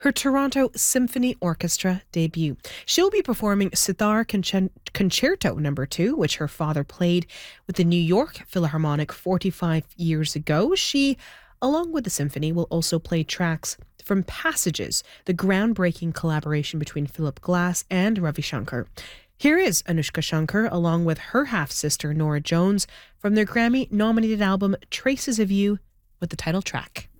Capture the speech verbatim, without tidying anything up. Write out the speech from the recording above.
her Toronto Symphony Orchestra debut. She'll be performing Sitar Conchen- Concerto Number Two, which her father played with the New York Philharmonic forty-five years ago. She, along with the symphony, will also play tracks from Passages, the groundbreaking collaboration between Philip Glass and Ravi Shankar. Here is Anushka Shankar, along with her half-sister Nora Jones, from their Grammy-nominated album Traces of You, with the title track.